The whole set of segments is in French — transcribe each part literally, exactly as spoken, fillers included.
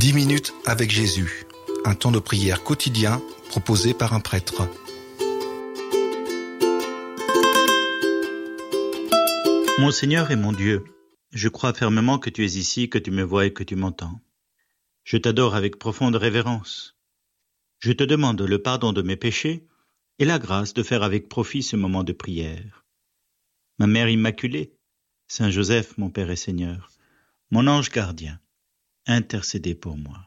dix minutes avec Jésus, un temps de prière quotidien proposé par un prêtre. Mon Seigneur et mon Dieu, je crois fermement que tu es ici, que tu me vois et que tu m'entends. Je t'adore avec profonde révérence. Je te demande le pardon de mes péchés et la grâce de faire avec profit ce moment de prière. Ma Mère Immaculée, Saint Joseph, mon Père et Seigneur, mon ange gardien, intercédez pour moi.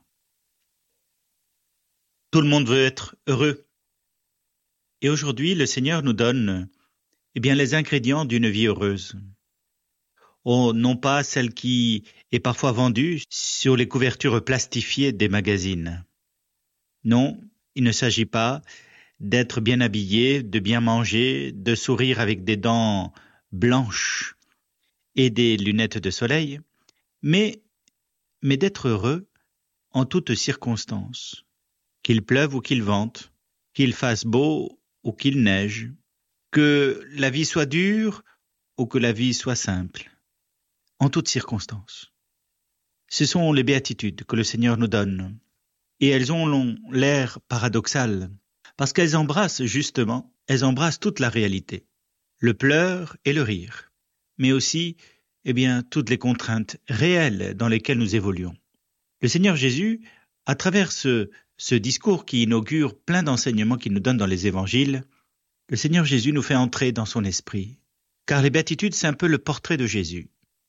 Tout le monde veut être heureux. Et aujourd'hui, le Seigneur nous donne eh bien, les ingrédients d'une vie heureuse. Oh, non pas celle qui est parfois vendue sur les couvertures plastifiées des magazines. Non, il ne s'agit pas d'être bien habillé, de bien manger, de sourire avec des dents blanches et des lunettes de soleil, mais, mais d'être heureux en toutes circonstances, qu'il pleuve ou qu'il vente, qu'il fasse beau ou qu'il neige, que la vie soit dure ou que la vie soit simple, en toutes circonstances. Ce sont les béatitudes que le Seigneur nous donne, et elles ont l'air paradoxales, parce qu'elles embrassent justement, elles embrassent toute la réalité, le pleur et le rire, mais aussi, eh bien, toutes les contraintes réelles dans lesquelles nous évoluons. Le Seigneur Jésus, à travers ce, ce discours qui inaugure plein d'enseignements qu'il nous donne dans les évangiles, le Seigneur Jésus nous fait entrer dans son esprit, car les béatitudes, c'est un peu le portrait de Jésus.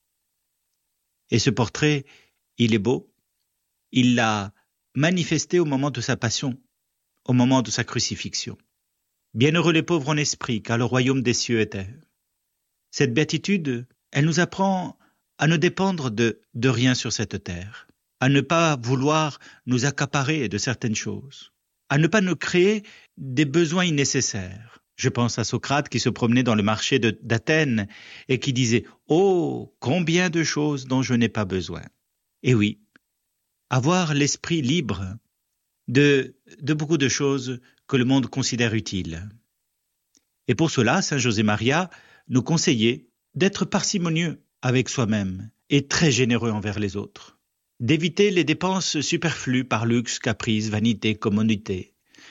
Et ce portrait, il est beau, il l'a manifesté au moment de sa passion, au moment de sa crucifixion. Bienheureux les pauvres en esprit, car le royaume des cieux est eux. Cette béatitude, elle nous apprend à ne dépendre de, de rien sur cette terre, à ne pas vouloir nous accaparer de certaines choses, à ne pas nous créer des besoins nécessaires. Je pense à Socrate qui se promenait dans le marché de, d'Athènes et qui disait « Oh, combien de choses dont je n'ai pas besoin !» Et oui, avoir l'esprit libre de, de beaucoup de choses que le monde considère utiles. Et pour cela, Saint José Maria nous conseillait d'être parcimonieux avec soi-même et très généreux envers les autres, d'éviter les dépenses superflues par luxe, caprice, vanité, commodité,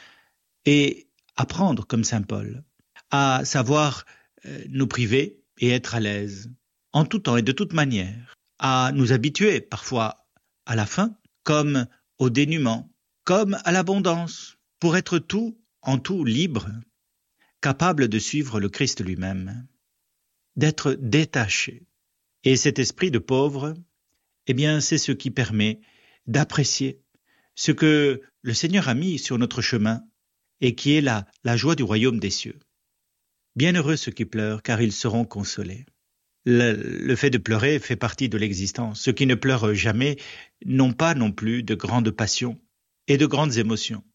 et apprendre, comme saint Paul, à savoir euh, nous priver et être à l'aise, en tout temps et de toute manière, à nous habituer parfois à la faim, comme au dénuement, comme à l'abondance, pour être tout en tout libre, capable de suivre le Christ lui-même, d'être détaché. Et cet esprit de pauvre, eh bien, c'est ce qui permet d'apprécier ce que le Seigneur a mis sur notre chemin et qui est la, la joie du royaume des cieux. Bienheureux ceux qui pleurent, car ils seront consolés. Le, le fait de pleurer fait partie de l'existence. Ceux qui ne pleurent jamais n'ont pas non plus de grandes passions et de grandes émotions.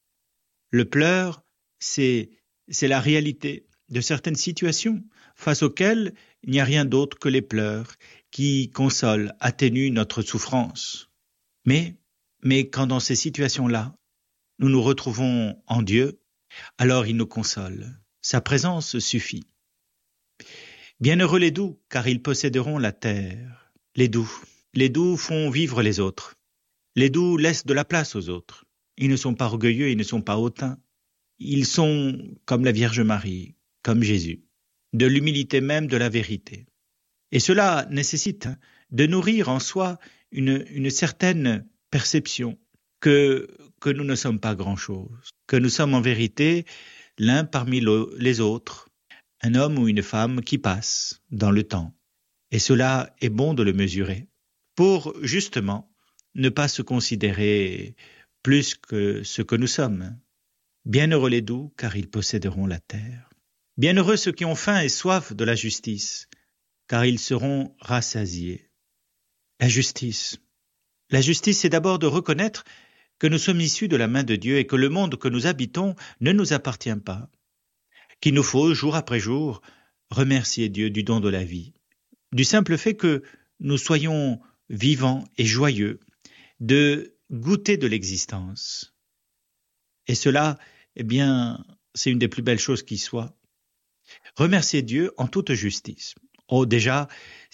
Le pleur, c'est, c'est la réalité de certaines situations face auxquelles il n'y a rien d'autre que les pleurs qui consolent, atténuent notre souffrance. Mais, mais quand dans ces situations-là, nous nous retrouvons en Dieu, alors il nous console. Sa présence suffit. Bienheureux les doux, car ils posséderont la terre. Les doux, les doux font vivre les autres. Les doux laissent de la place aux autres. Ils ne sont pas orgueilleux, ils ne sont pas hautains. Ils sont comme la Vierge Marie, comme Jésus, de l'humilité même de la vérité. Et cela nécessite de nourrir en soi une, une certaine perception que, que nous ne sommes pas grand-chose, que nous sommes en vérité l'un parmi le, les autres, un homme ou une femme qui passe dans le temps. Et cela est bon de le mesurer, pour justement ne pas se considérer plus que ce que nous sommes. Bienheureux les doux, car ils posséderont la terre. Bienheureux ceux qui ont faim et soif de la justice, car ils seront rassasiés. La justice. La justice, c'est d'abord de reconnaître que nous sommes issus de la main de Dieu et que le monde que nous habitons ne nous appartient pas, qu'il nous faut, jour après jour, remercier Dieu du don de la vie, du simple fait que nous soyons vivants et joyeux, de goûter de l'existence. Et cela, eh bien, c'est une des plus belles choses qui soit. Remercier Dieu en toute justice. Oh, déjà,